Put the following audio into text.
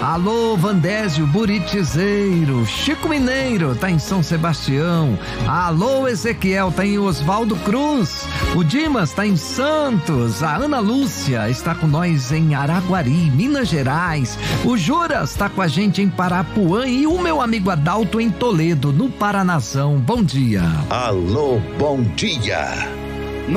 Alô, Vandésio Buritizeiro. Chico Mineiro tá em São Sebastião. Alô, Ezequiel tá em Oswaldo Cruz. O Dimas tá em Santos. A Ana Lúcia está com nós em Araguari, Minas Gerais. O Juras tá com a gente em Parapuã e o meu amigo Adalto em Toledo, no Paranazão. Bom dia. Alô, bom dia.